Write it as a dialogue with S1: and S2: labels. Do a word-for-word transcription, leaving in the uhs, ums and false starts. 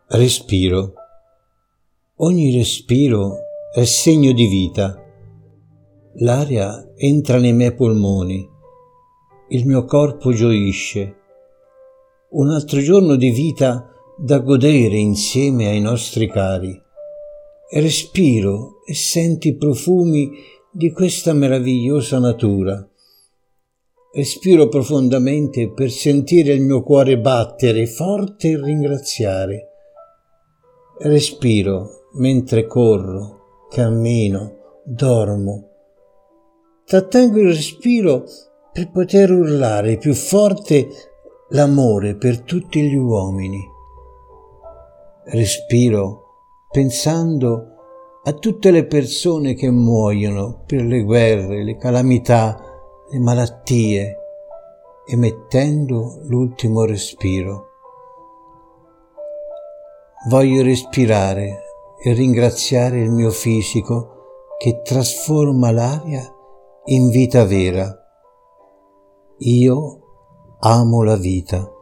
S1: Respiro. Ogni respiro è segno di vita. L'aria entra nei miei polmoni, il mio corpo gioisce. Un altro giorno di vita da godere insieme ai nostri cari. Respiro e sento i profumi di questa meravigliosa natura. Respiro profondamente per sentire il mio cuore battere forte e ringraziare. Respiro mentre corro, cammino, dormo. Trattengo il respiro per poter urlare più forte l'amore per tutti gli uomini. Respiro pensando a tutte le persone che muoiono per le guerre, le calamità, le malattie, emettendo l'ultimo respiro. Voglio respirare e ringraziare il mio fisico che trasforma l'aria in vita vera. Io amo la vita.